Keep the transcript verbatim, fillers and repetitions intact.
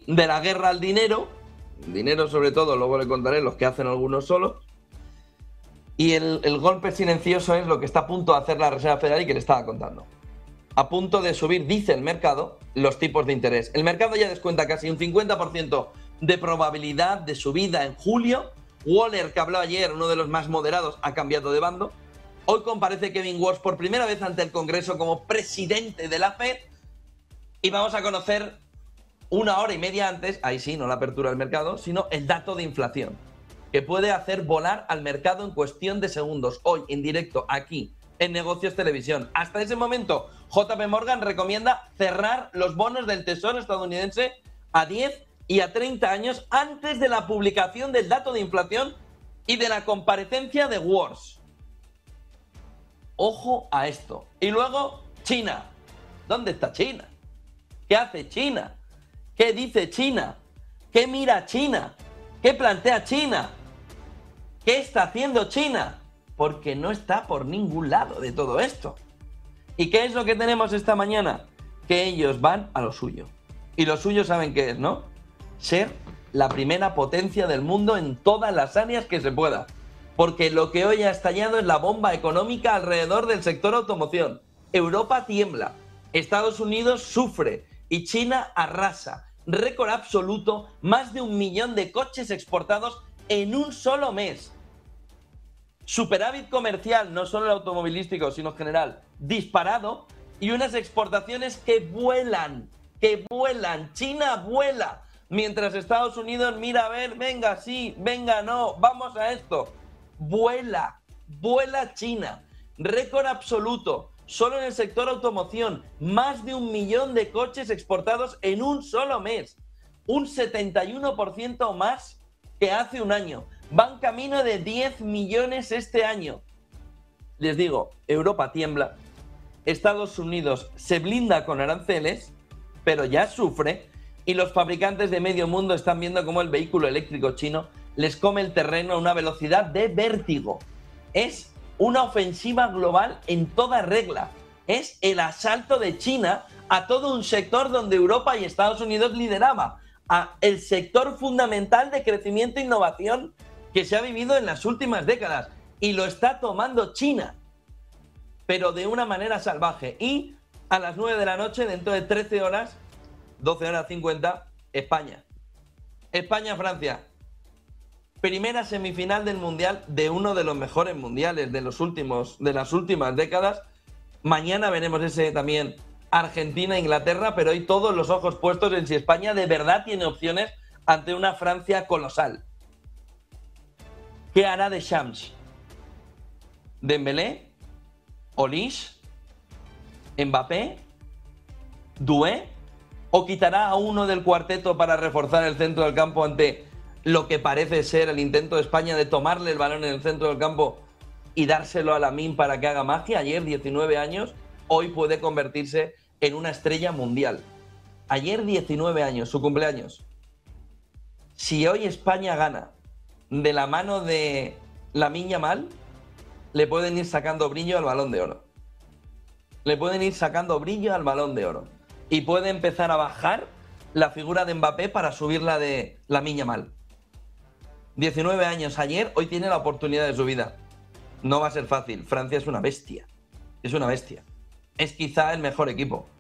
de la guerra al dinero, dinero sobre todo, luego le contaré los que hacen algunos solos, y el, el golpe silencioso es lo que está a punto de hacer la Reserva Federal y que le estaba contando. A punto de subir, dice el mercado, los tipos de interés. El mercado ya descuenta casi un cincuenta por ciento de probabilidad de subida en julio. Waller, que habló ayer, uno de los más moderados, ha cambiado de bando. Hoy comparece Kevin Warsh por primera vez ante el Congreso como presidente de la Fed. Y vamos a conocer una hora y media antes, ahí sí, no la apertura del mercado, sino el dato de inflación, que puede hacer volar al mercado en cuestión de segundos. Hoy, en directo, aquí, en Negocios Televisión. Hasta ese momento, J P Morgan recomienda cerrar los bonos del Tesoro estadounidense a diez y a treinta años antes de la publicación del dato de inflación y de la comparecencia de Warsh. Ojo a esto. Y luego, China. ¿Dónde está China? ¿Qué hace China? ¿Qué dice China? ¿Qué mira China? ¿Qué plantea China? ¿Qué está haciendo China? Porque no está por ningún lado de todo esto. ¿Y qué es lo que tenemos esta mañana? Que ellos van a lo suyo. Y lo suyo, ¿saben qué es, no? Ser la primera potencia del mundo en todas las áreas que se pueda. Porque lo que hoy ha estallado es la bomba económica alrededor del sector automoción. Europa tiembla, Estados Unidos sufre y China arrasa. Récord absoluto, más de un millón de coches exportados en un solo mes. Superávit comercial, no solo el automovilístico, sino en general, disparado, y unas exportaciones que vuelan, que vuelan. China vuela, mientras Estados Unidos mira a ver, venga, sí, venga, no, vamos a esto. Vuela, vuela China. Récord absoluto, solo en el sector automoción, más de un millón de coches exportados en un solo mes. Un setenta y uno por ciento más que hace un año. Van camino de diez millones este año. Les digo, Europa tiembla, Estados Unidos se blinda con aranceles, pero ya sufre, y los fabricantes de medio mundo están viendo cómo el vehículo eléctrico chino les come el terreno a una velocidad de vértigo. Es una ofensiva global en toda regla. Es el asalto de China a todo un sector donde Europa y Estados Unidos lideraba, a el sector fundamental de crecimiento e innovación que se ha vivido en las últimas décadas, y lo está tomando China, pero de una manera salvaje. Y a las nueve de la noche, dentro de trece horas, doce horas cincuenta, España. España-Francia. Primera semifinal del Mundial, de uno de los mejores mundiales de, los últimos, de las últimas décadas. Mañana veremos ese también Argentina-Inglaterra, pero hoy todos los ojos puestos en si España de verdad tiene opciones ante una Francia colosal. ¿Qué hará Deschamps? ¿Dembélé? ¿Olise? ¿Mbappé? ¿Doué? ¿O quitará a uno del cuarteto para reforzar el centro del campo ante lo que parece ser el intento de España de tomarle el balón en el centro del campo y dárselo a Lamine para que haga magia? Ayer, diecinueve años, hoy puede convertirse en una estrella mundial. Ayer, diecinueve años, su cumpleaños. Si hoy España gana de la mano de Lamine Yamal, le pueden ir sacando brillo al Balón de Oro. Le pueden ir sacando brillo al Balón de Oro. Y puede empezar a bajar la figura de Mbappé para subirla de Lamine Yamal. diecinueve años ayer, hoy tiene la oportunidad de su vida. No va a ser fácil. Francia es una bestia. Es una bestia. Es quizá el mejor equipo.